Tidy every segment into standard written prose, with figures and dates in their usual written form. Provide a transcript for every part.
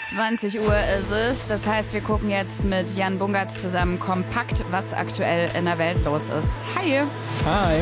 20 Uhr ist es. Das heißt, wir gucken jetzt mit Jan Bungartz zusammen kompakt, was aktuell in der Welt los ist. Hi. Hi.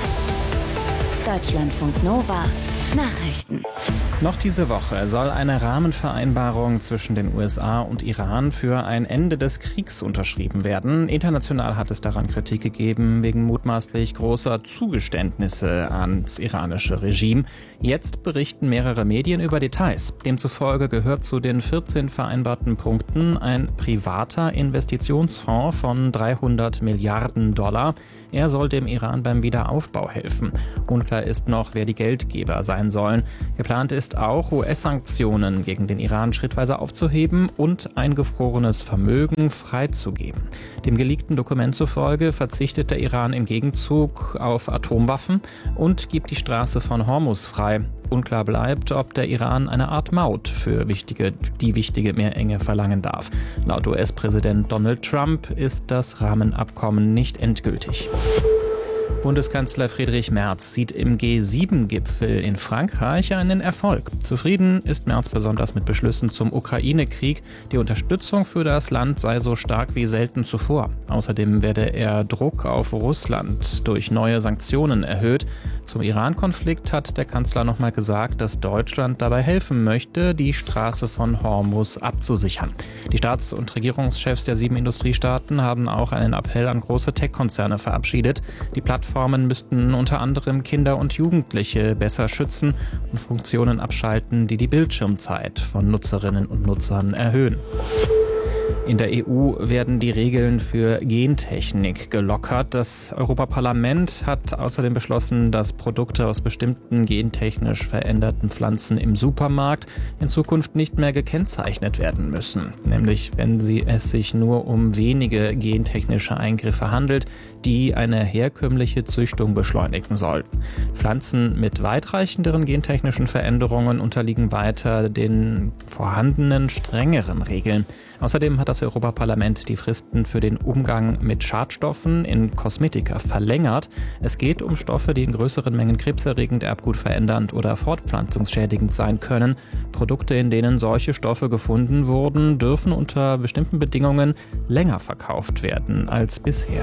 Deutschlandfunk Nova. Nachrichten. Noch diese Woche soll eine Rahmenvereinbarung zwischen den USA und Iran für ein Ende des Kriegs unterschrieben werden. International hat es daran Kritik gegeben, wegen mutmaßlich großer Zugeständnisse ans iranische Regime. Jetzt berichten mehrere Medien über Details. Demzufolge gehört zu den 14 vereinbarten Punkten ein privater Investitionsfonds von 300 Milliarden $. Er soll dem Iran beim Wiederaufbau helfen. Unklar ist noch, wer die Geldgeber sein sollen. Geplant ist auch, US-Sanktionen gegen den Iran schrittweise aufzuheben und eingefrorenes Vermögen freizugeben. Dem geleakten Dokument zufolge verzichtet der Iran im Gegenzug auf Atomwaffen und gibt die Straße von Hormuz frei. Unklar bleibt, ob der Iran eine Art Maut für die wichtige Meerenge verlangen darf. Laut US-Präsident Donald Trump ist das Rahmenabkommen nicht endgültig. Bundeskanzler Friedrich Merz sieht im G7-Gipfel in Frankreich einen Erfolg. Zufrieden ist Merz besonders mit Beschlüssen zum Ukraine-Krieg. Die Unterstützung für das Land sei so stark wie selten zuvor. Außerdem werde er Druck auf Russland durch neue Sanktionen erhöht. Zum Iran-Konflikt hat der Kanzler nochmal gesagt, dass Deutschland dabei helfen möchte, die Straße von Hormuz abzusichern. Die Staats- und Regierungschefs der 7 Industriestaaten haben auch einen Appell an große Tech-Konzerne verabschiedet. Die Plattformen müssten unter anderem Kinder und Jugendliche besser schützen und Funktionen abschalten, die die Bildschirmzeit von Nutzerinnen und Nutzern erhöhen. In der EU werden die Regeln für Gentechnik gelockert. Das Europaparlament hat außerdem beschlossen, dass Produkte aus bestimmten gentechnisch veränderten Pflanzen im Supermarkt in Zukunft nicht mehr gekennzeichnet werden müssen. Nämlich, wenn es sich nur um wenige gentechnische Eingriffe handelt, die eine herkömmliche Züchtung beschleunigen sollten. Pflanzen mit weitreichenderen gentechnischen Veränderungen unterliegen weiter den vorhandenen strengeren Regeln. Außerdem hat das Europaparlament die Fristen für den Umgang mit Schadstoffen in Kosmetika verlängert. Es geht um Stoffe, die in größeren Mengen krebserregend, erbgutverändernd oder fortpflanzungsschädigend sein können. Produkte, in denen solche Stoffe gefunden wurden, dürfen unter bestimmten Bedingungen länger verkauft werden als bisher.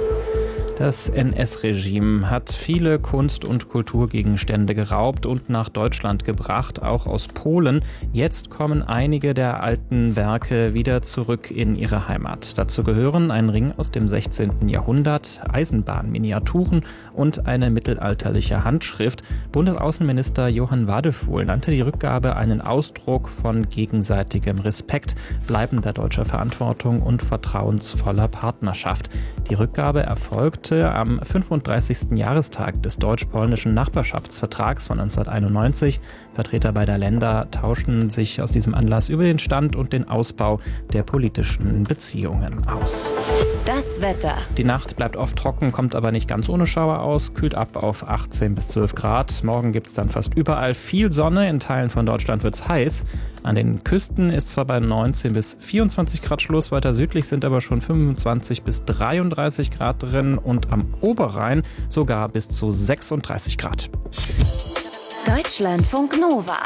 Das NS-Regime hat viele Kunst- und Kulturgegenstände geraubt und nach Deutschland gebracht, auch aus Polen. Jetzt kommen einige der alten Werke wieder zurück in ihre Heimat. Dazu gehören ein Ring aus dem 16. Jahrhundert, Eisenbahnminiaturen und eine mittelalterliche Handschrift. Bundesaußenminister Johann Wadefuhl nannte die Rückgabe einen Ausdruck von gegenseitigem Respekt, bleibender deutscher Verantwortung und vertrauensvoller Partnerschaft. Die Rückgabe erfolgt am 35. Jahrestag des deutsch-polnischen Nachbarschaftsvertrags von 1991. Vertreter beider Länder tauschen sich aus diesem Anlass über den Stand und den Ausbau der politischen Beziehungen aus. Das Wetter. Die Nacht bleibt oft trocken, kommt aber nicht ganz ohne Schauer aus, kühlt ab auf 18 bis 12 Grad. Morgen gibt es dann fast überall viel Sonne, in Teilen von Deutschland wird es heiß. An den Küsten ist zwar bei 19 bis 24 Grad Schluss, weiter südlich sind aber schon 25 bis 33 Grad drin und am Oberrhein sogar bis zu 36 Grad. Deutschlandfunk Nova.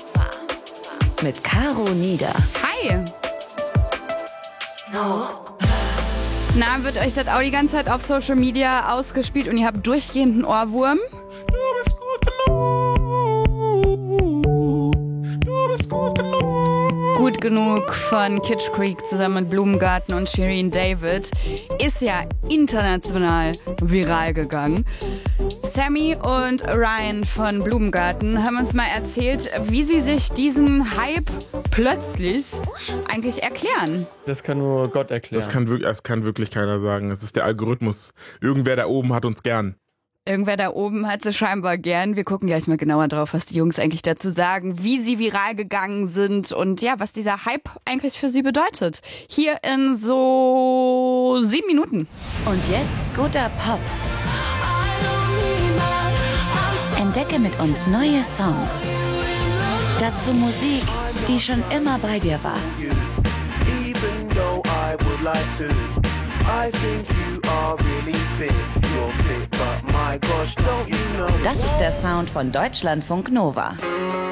Mit Caro Nieder. Hi. Na, wird euch das auch die ganze Zeit auf Social Media ausgespielt und ihr habt durchgehend einen Ohrwurm? Du bist gut genug. Du bist gut genug. Gut genug von Kitsch Creek zusammen mit Blumengarten und Shirin David ist ja international viral gegangen. Sammy und Ryan von Blumengarten haben uns mal erzählt, wie sie sich diesen Hype plötzlich eigentlich erklären. Das kann nur Gott erklären. Das kann wirklich keiner sagen. Es ist der Algorithmus. Irgendwer da oben hat uns gern. Irgendwer da oben hat sie scheinbar gern. Wir gucken gleich mal genauer drauf, was die Jungs eigentlich dazu sagen, wie sie viral gegangen sind und ja, was dieser Hype eigentlich für sie bedeutet. Hier in so 7 Minuten. Und jetzt guter Pop. Entdecke mit uns neue Songs. Dazu Musik, die schon immer bei dir war. Das ist der Sound von Deutschlandfunk Nova.